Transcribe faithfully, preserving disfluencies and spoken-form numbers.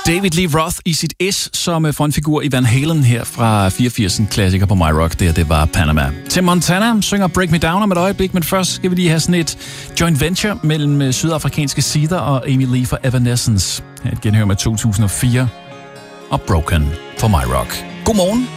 David Lee Roth i sit S som frontfigur i Van Halen her fra fireogfirs, en klassiker på My Rock, der det var Panama. Tim Montana synger Break Me Down om et øjeblik, men først skal vi lige have sådan et joint venture mellem sydafrikanske Seether og Amy Lee fra Evanescence. Et genhør med to tusind og fire og Broken for My Rock. Godmorgen.